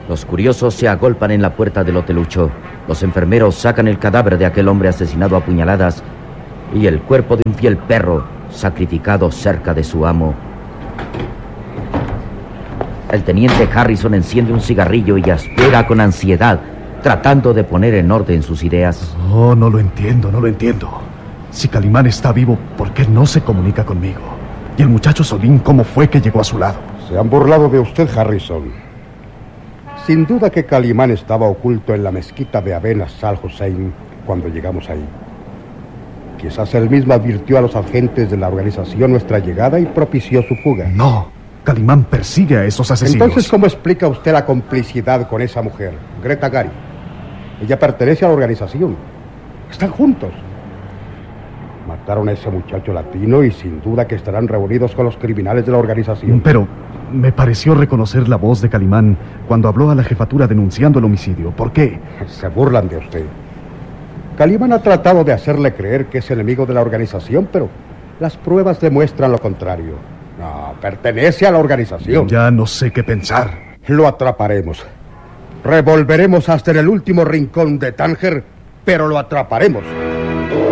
Los curiosos se agolpan en la puerta del hotelucho. Los enfermeros sacan el cadáver de aquel hombre asesinado a puñaladas y el cuerpo de un fiel perro sacrificado cerca de su amo. El teniente Harrison enciende un cigarrillo y aspira con ansiedad, tratando de poner en orden sus ideas. Oh, no lo entiendo. Si Calimán está vivo, ¿por qué no se comunica conmigo? Y el muchacho Solín, ¿cómo fue que llegó a su lado? Se han burlado de usted, Harrison. Sin duda que Calimán estaba oculto en la mezquita de Avenas Al Hussein cuando llegamos ahí. Quizás él mismo advirtió a los agentes de la organización nuestra llegada y propició su fuga. No, Calimán persigue a esos asesinos. Entonces, ¿cómo explica usted la complicidad con esa mujer, Greta Gary? Ella pertenece a la organización. Están juntos. Mataron a ese muchacho latino y sin duda que estarán reunidos con los criminales de la organización. Pero me pareció reconocer la voz de Calimán cuando habló a la jefatura denunciando el homicidio. ¿Por qué? Se burlan de usted. Calimán ha tratado de hacerle creer que es enemigo de la organización, pero las pruebas demuestran lo contrario. No, pertenece a la organización. Ya no sé qué pensar. Lo atraparemos. Revolveremos hasta en el último rincón de Tánger, pero lo atraparemos.